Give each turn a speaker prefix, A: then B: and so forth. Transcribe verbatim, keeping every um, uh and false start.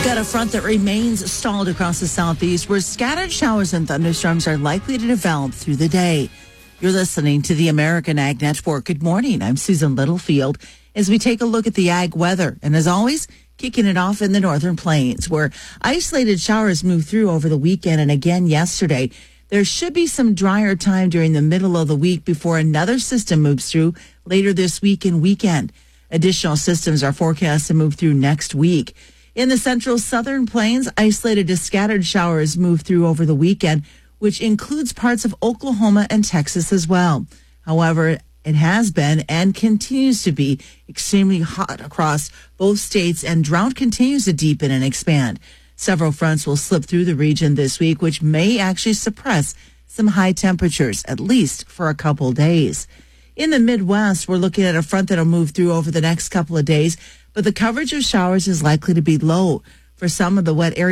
A: Got a front that remains stalled across the southeast where scattered showers and thunderstorms are likely to develop through the day. You're listening to the American Ag Network. Good morning. I'm Susan Littlefield as we take a look at the ag weather. And as always, kicking it off in the northern plains where isolated showers moved through over the weekend and again yesterday. There should be some drier time during the middle of the week before another system moves through later this week and weekend. Additional systems are forecast to move through next week. In the central southern plains, isolated to scattered showers move through over the weekend, which includes parts of Oklahoma and Texas as well. However, it has been and continues to be extremely hot across both states, and drought continues to deepen and expand. Several fronts will slip through the region this week, which may actually suppress some high temperatures, at least for a couple days. In the Midwest, we're looking at a front that'll move through over the next couple of days, but the coverage of showers is likely to be low. For some of the wet areas,